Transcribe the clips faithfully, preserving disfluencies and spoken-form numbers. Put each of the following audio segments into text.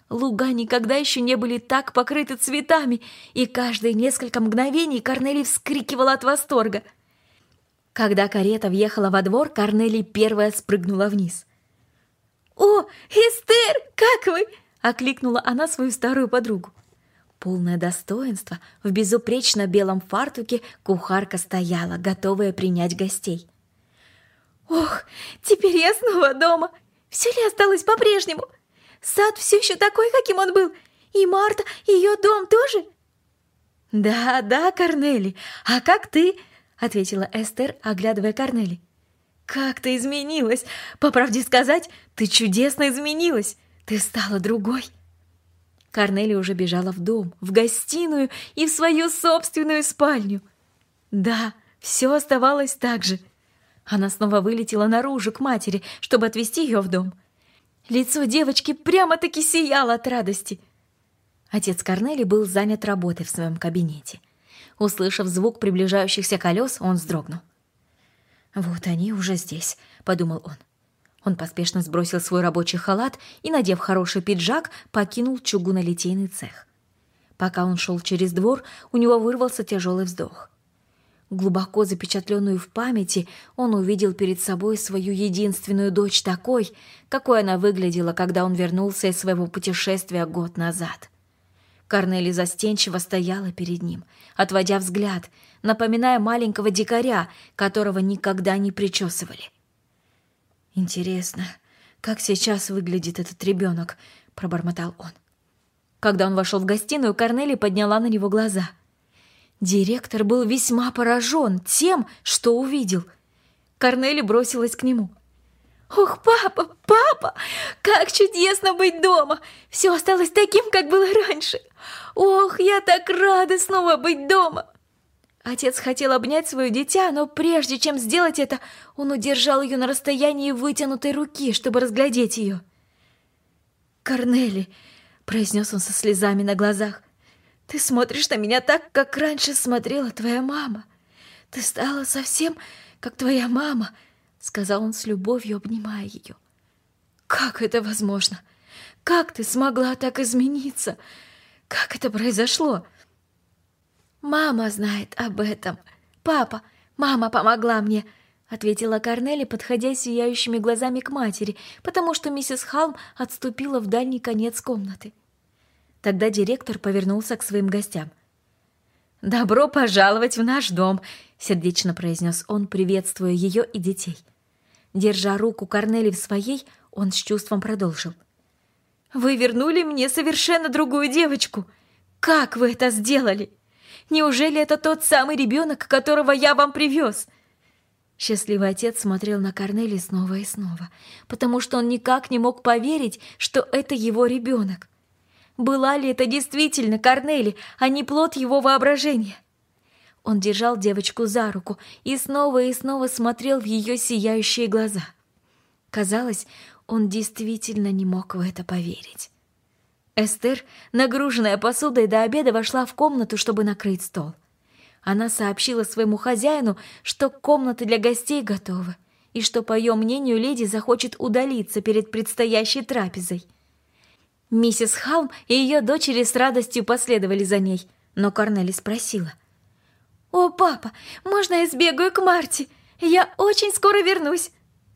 Луга никогда еще не были так покрыты цветами, и каждые несколько мгновений Корнели вскрикивала от восторга. Когда карета въехала во двор, Корнели первая спрыгнула вниз. «О, Эстер, как вы?» — окликнула она свою старую подругу. Полное достоинство, в безупречно белом фартуке кухарка стояла, готовая принять гостей. «Ох, теперь я снова дома! Все ли осталось по-прежнему? Сад все еще такой, каким он был, и Марта, и ее дом тоже?» «Да, да, Корнели, а как ты?» — ответила Эстер, оглядывая Корнели. «Как ты изменилась! По правде сказать, ты чудесно изменилась! Ты стала другой!» Корнели уже бежала в дом, в гостиную и в свою собственную спальню. Да, все оставалось так же. Она снова вылетела наружу к матери, чтобы отвезти ее в дом. Лицо девочки прямо-таки сияло от радости. Отец Корнели был занят работой в своем кабинете. Услышав звук приближающихся колес, он вздрогнул. «Вот они уже здесь», — подумал он. Он поспешно сбросил свой рабочий халат и, надев хороший пиджак, покинул чугунолитейный цех. Пока он шел через двор, у него вырвался тяжелый вздох. Глубоко запечатленную в памяти, он увидел перед собой свою единственную дочь такой, какой она выглядела, когда он вернулся из своего путешествия год назад. Корнели застенчиво стояла перед ним, отводя взгляд, напоминая маленького дикаря, которого никогда не причесывали. «Интересно, как сейчас выглядит этот ребенок?» — пробормотал он. Когда он вошел в гостиную, Корнели подняла на него глаза. Директор был весьма поражен тем, что увидел. Корнели бросилась к нему. «Ох, папа, папа, как чудесно быть дома! Все осталось таким, как было раньше! Ох, я так рада снова быть дома!» Отец хотел обнять свое дитя, но прежде чем сделать это, он удержал ее на расстоянии вытянутой руки, чтобы разглядеть ее. «Корнели», — произнес он со слезами на глазах, — «ты смотришь на меня так, как раньше смотрела твоя мама. Ты стала совсем как твоя мама», — сказал он с любовью, обнимая ее. «Как это возможно? Как ты смогла так измениться? Как это произошло?» «Мама знает об этом. Папа, мама помогла мне», — ответила Корнели, подходя сияющими глазами к матери, потому что миссис Халм отступила в дальний конец комнаты. Тогда директор повернулся к своим гостям. «Добро пожаловать в наш дом», — сердечно произнес он, приветствуя ее и детей. Держа руку Корнели в своей, он с чувством продолжил. «Вы вернули мне совершенно другую девочку. Как вы это сделали? Неужели это тот самый ребенок, которого я вам привез?» Счастливый отец смотрел на Корнели снова и снова, потому что он никак не мог поверить, что это его ребенок. Была ли это действительно Корнели, а не плод его воображения? Он держал девочку за руку и снова и снова смотрел в ее сияющие глаза. Казалось, он действительно не мог в это поверить. Эстер, нагруженная посудой до обеда, вошла в комнату, чтобы накрыть стол. Она сообщила своему хозяину, что комнаты для гостей готовы, и что, по ее мнению, леди захочет удалиться перед предстоящей трапезой. Миссис Халм и ее дочери с радостью последовали за ней, но Корнели спросила. «О, папа, можно я сбегаю к Марте? Я очень скоро вернусь!»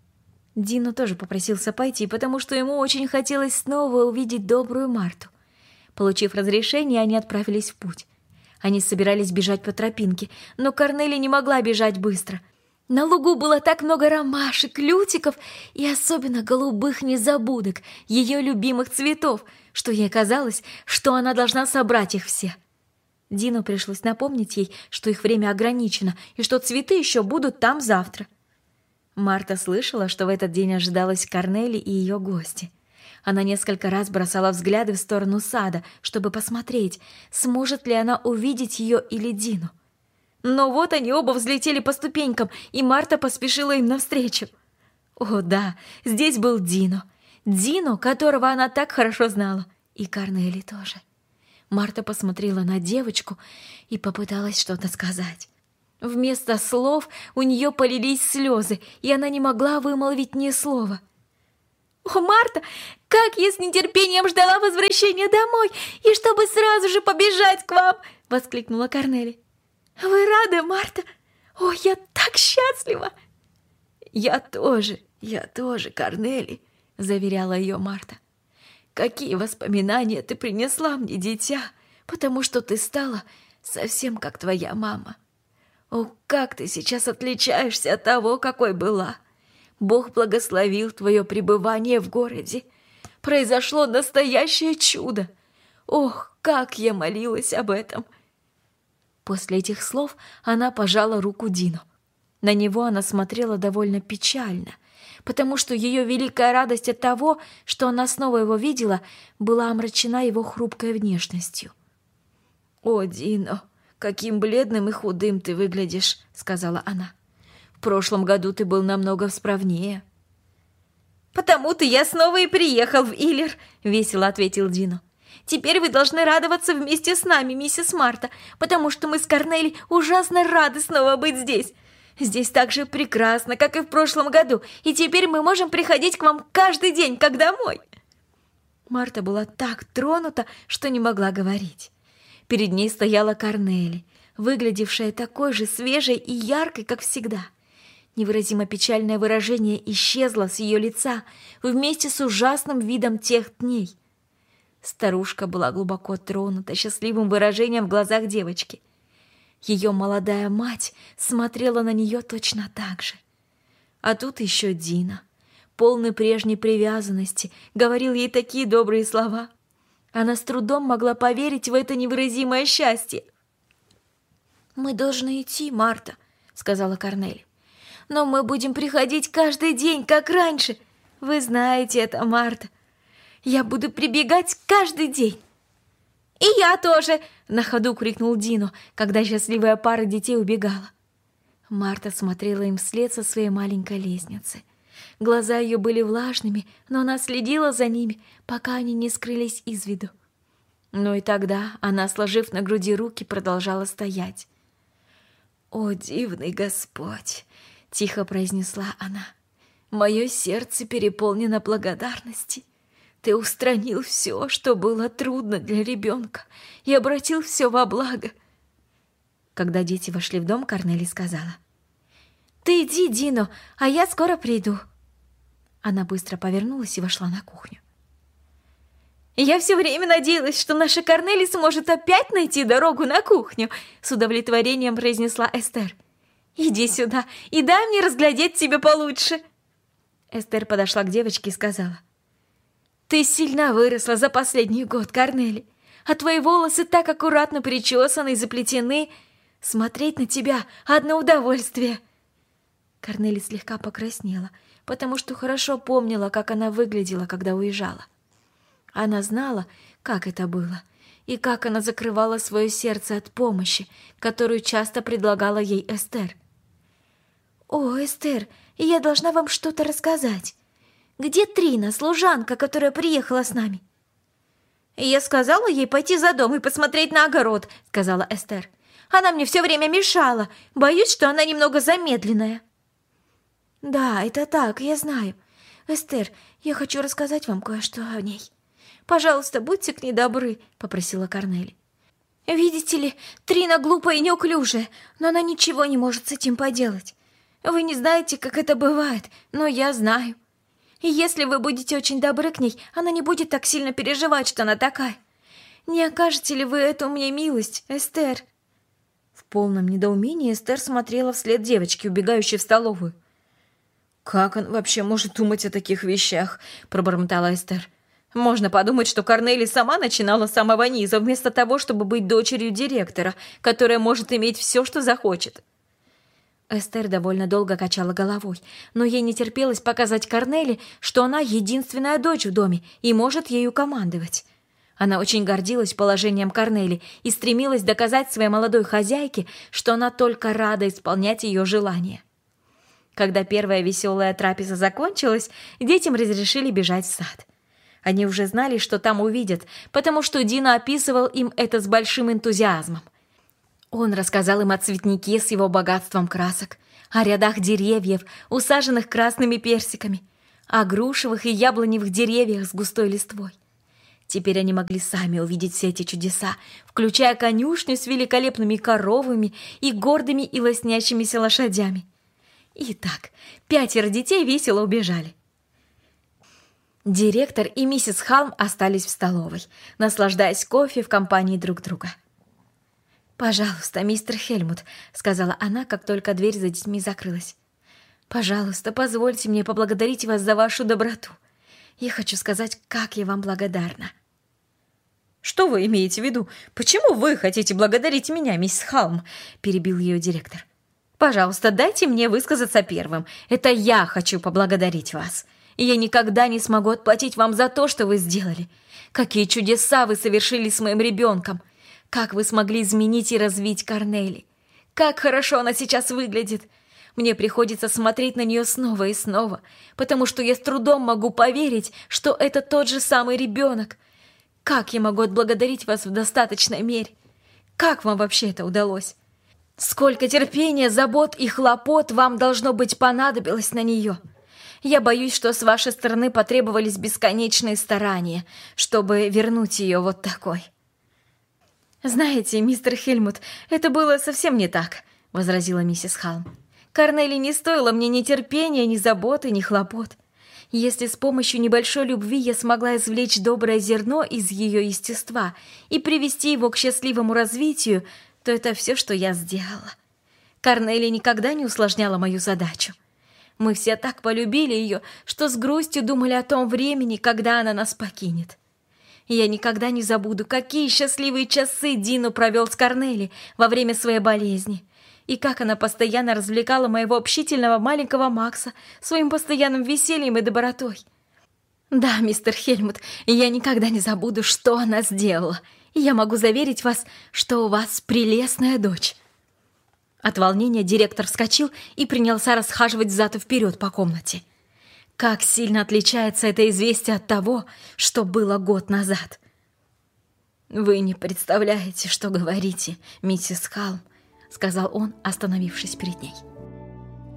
Дино тоже попросился пойти, потому что ему очень хотелось снова увидеть добрую Марту. Получив разрешение, они отправились в путь. Они собирались бежать по тропинке, но Корнели не могла бежать быстро. На лугу было так много ромашек, лютиков и особенно голубых незабудок, ее любимых цветов, что ей казалось, что она должна собрать их все. Дину пришлось напомнить ей, что их время ограничено и что цветы еще будут там завтра. Марта слышала, что в этот день ожидалась Корнели и ее гости. Она несколько раз бросала взгляды в сторону сада, чтобы посмотреть, сможет ли она увидеть ее или Дину. Но вот они оба взлетели по ступенькам, и Марта поспешила им навстречу. О да, здесь был Дино. Дино, которого она так хорошо знала. И Корнели тоже. Марта посмотрела на девочку и попыталась что-то сказать. Вместо слов у нее полились слезы, и она не могла вымолвить ни слова. О, Марта, как я с нетерпением ждала возвращения домой, и чтобы сразу же побежать к вам!» — воскликнула Корнели. «Вы рады, Марта? О, я так счастлива!» «Я тоже, я тоже, Корнели!» — заверяла ее Марта. «Какие воспоминания ты принесла мне, дитя, потому что ты стала совсем как твоя мама. О, как ты сейчас отличаешься от того, какой была! Бог благословил твое пребывание в городе. Произошло настоящее чудо! Ох, как я молилась об этом!» После этих слов она пожала руку Дину. На него она смотрела довольно печально, потому что ее великая радость от того, что она снова его видела, была омрачена его хрупкой внешностью. «О, Дино, каким бледным и худым ты выглядишь», — сказала она. «В прошлом году ты был намного справнее». «Потому-то я снова и приехал в Иллер», — весело ответил Дино. «Теперь вы должны радоваться вместе с нами, миссис Марта, потому что мы с Корнели ужасно рады снова быть здесь. Здесь так же прекрасно, как и в прошлом году, и теперь мы можем приходить к вам каждый день, как домой». Марта была так тронута, что не могла говорить. Перед ней стояла Корнели, выглядевшая такой же свежей и яркой, как всегда. Невыразимо печальное выражение исчезло с ее лица вместе с ужасным видом тех дней. Старушка была глубоко тронута счастливым выражением в глазах девочки. Ее молодая мать смотрела на нее точно так же. А тут еще Дина, полный прежней привязанности, говорил ей такие добрые слова. Она с трудом могла поверить в это невыразимое счастье. «Мы должны идти, Марта», — сказала Корнели. «Но мы будем приходить каждый день, как раньше. Вы знаете это, Марта. Я буду прибегать каждый день». «И я тоже!» — на ходу крикнул Дино, когда счастливая пара детей убегала. Марта смотрела им вслед со своей маленькой лестницы. Глаза ее были влажными, но она следила за ними, пока они не скрылись из виду. Но и тогда она, сложив на груди руки, продолжала стоять. «О, дивный Господь!» — тихо произнесла она. «Мое сердце переполнено благодарности. Ты устранил все, что было трудно для ребенка, и обратил все во благо». Когда дети вошли в дом, Корнели сказала: «Ты иди, Дино, а я скоро приду». Она быстро повернулась и вошла на кухню. «Я все время надеялась, что наша Корнели сможет опять найти дорогу на кухню», — с удовлетворением произнесла Эстер. «Иди сюда и дай мне разглядеть тебя получше». Эстер подошла к девочке и сказала: «Ты сильно выросла за последний год, Корнели, а твои волосы так аккуратно причесаны и заплетены. Смотреть на тебя — одно удовольствие». Корнели слегка покраснела, потому что хорошо помнила, как она выглядела, когда уезжала. Она знала, как это было, и как она закрывала свое сердце от помощи, которую часто предлагала ей Эстер. «О, Эстер, я должна вам что-то рассказать. Где Трина, служанка, которая приехала с нами?» «Я сказала ей пойти за дом и посмотреть на огород», — сказала Эстер. «Она мне все время мешала. Боюсь, что она немного замедленная». «Да, это так, я знаю. Эстер, я хочу рассказать вам кое-что о ней. Пожалуйста, будьте к ней добры», — попросила Корнели. «Видите ли, Трина глупая и неуклюжая, но она ничего не может с этим поделать. Вы не знаете, как это бывает, но я знаю. И если вы будете очень добры к ней, она не будет так сильно переживать, что она такая. Не окажете ли вы эту мне милость, Эстер?» В полном недоумении Эстер смотрела вслед девочке, убегающей в столовую. «Как он вообще может думать о таких вещах?» — пробормотала Эстер. «Можно подумать, что Корнели сама начинала с самого низа, вместо того, чтобы быть дочерью директора, которая может иметь все, что захочет». Эстер довольно долго качала головой, но ей не терпелось показать Корнели, что она единственная дочь в доме и может ею командовать. Она очень гордилась положением Корнели и стремилась доказать своей молодой хозяйке, что она только рада исполнять ее желания. Когда первая веселая трапеза закончилась, детям разрешили бежать в сад. Они уже знали, что там увидят, потому что Дина описывал им это с большим энтузиазмом. Он рассказал им о цветнике с его богатством красок, о рядах деревьев, усаженных красными персиками, о грушевых и яблоневых деревьях с густой листвой. Теперь они могли сами увидеть все эти чудеса, включая конюшню с великолепными коровами и гордыми и лоснящимися лошадями. Итак, пятеро детей весело убежали. Директор и миссис Халм остались в столовой, наслаждаясь кофе в компании друг друга. «Пожалуйста, мистер Хельмут», — сказала она, как только дверь за детьми закрылась. «Пожалуйста, позвольте мне поблагодарить вас за вашу доброту. Я хочу сказать, как я вам благодарна». «Что вы имеете в виду? Почему вы хотите благодарить меня, мисс Халм?» — перебил ее директор. «Пожалуйста, дайте мне высказаться первым. Это я хочу поблагодарить вас. И я никогда не смогу отплатить вам за то, что вы сделали. Какие чудеса вы совершили с моим ребенком. Как вы смогли изменить и развить Корнели. Как хорошо она сейчас выглядит. Мне приходится смотреть на нее снова и снова, потому что я с трудом могу поверить, что это тот же самый ребенок. Как я могу отблагодарить вас в достаточной мере? Как вам вообще это удалось? Сколько терпения, забот и хлопот вам, должно быть, понадобилось на нее? Я боюсь, что с вашей стороны потребовались бесконечные старания, чтобы вернуть ее вот такой». «Знаете, мистер Хельмут, это было совсем не так», — возразила миссис Халм. «Корнели не стоило мне ни терпения, ни заботы, ни хлопот. Если с помощью небольшой любви я смогла извлечь доброе зерно из ее естества и привести его к счастливому развитию, то это все, что я сделала. Корнели никогда не усложняла мою задачу. Мы все так полюбили ее, что с грустью думали о том времени, когда она нас покинет. Я никогда не забуду, какие счастливые часы Дину провел с Корнели во время своей болезни, и как она постоянно развлекала моего общительного маленького Макса своим постоянным весельем и добротой. Да, мистер Хельмут, я никогда не забуду, что она сделала, и я могу заверить вас, что у вас прелестная дочь». От волнения директор вскочил и принялся расхаживать взад и вперед по комнате. Как сильно отличается это известие от того, что было год назад. «Вы не представляете, что говорите, миссис Халм», — сказал он, остановившись перед ней.